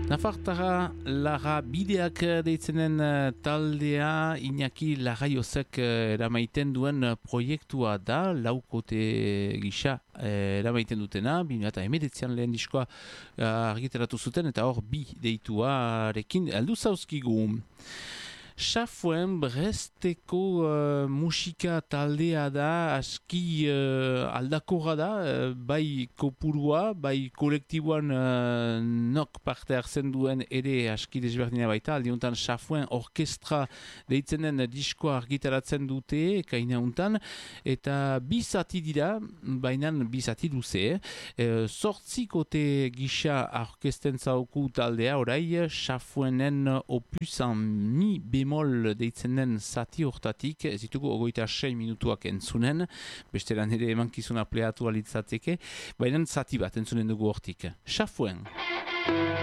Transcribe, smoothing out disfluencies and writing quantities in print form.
Nafartara Lara Bideak deitzenen taldea Iñaki Larraiozek eramaiten duen proiektua da, laukote gisa eramaiten dutena, 2019an lehen diskoa argitaratu zuten, eta hor bi deituarekin heldu zauzkigu. Xafuen Bresteko musika taldea da, aski aldakorra da, bai kopurua, bai kolektiboan nok parte hartzen duen ere aski desberdina baita. Aldiuntan Xafuen orkestra deitzenen diskoa argitaratzen dute, kaina untan, eta bi zati dira, baina bi zati luze. Zortzikote gisa orkesten zauku taldea, orai, Xafuenen opusan mi bemol deitzen den zati hortatik, ez ditugu 26 minutuak entzunen, bestelan ere emankizuna pleatu alitzateke, baina zati bat entzunen dugu hortik. Xafuen.